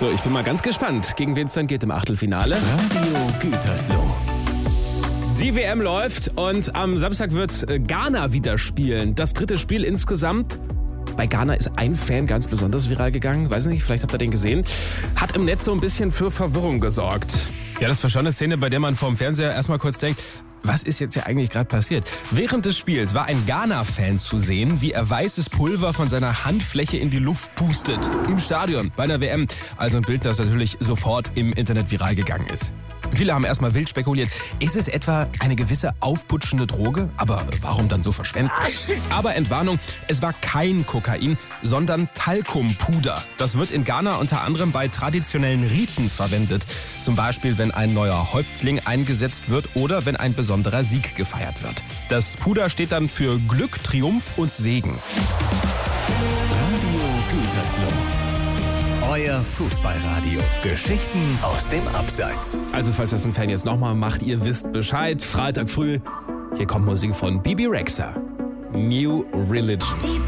So, ich bin mal ganz gespannt, gegen wen es dann geht im Achtelfinale. Radio Gütersloh. Die WM läuft und am Samstag wird Ghana wieder spielen. Das 3. Spiel insgesamt. Bei Ghana ist ein Fan ganz besonders viral gegangen. Weiß nicht, vielleicht habt ihr den gesehen. Hat im Netz so ein bisschen für Verwirrung gesorgt. Ja, das war schon eine Szene, bei der man vorm Fernseher erstmal kurz denkt, was ist jetzt hier eigentlich gerade passiert? Während des Spiels war ein Ghana-Fan zu sehen, wie er weißes Pulver von seiner Handfläche in die Luft pustet. Im Stadion, bei der WM. Also ein Bild, das natürlich sofort im Internet viral gegangen ist. Viele haben erstmal wild spekuliert, ist es etwa eine gewisse aufputschende Droge? Aber warum dann so verschwenden? Aber Entwarnung, es war kein Kokain, sondern Talkumpuder. Das wird in Ghana unter anderem bei traditionellen Riten verwendet. Zum Beispiel, wenn ein neuer Häuptling eingesetzt wird oder wenn ein besonderer Sieg gefeiert wird. Das Puder steht dann für Glück, Triumph und Segen. Radio Gütersloh. Euer Fußballradio. Geschichten aus dem Abseits. Also falls das ein Fan jetzt nochmal macht, ihr wisst Bescheid. Freitag früh, hier kommt Musik von Bibi Rexha. New Religion.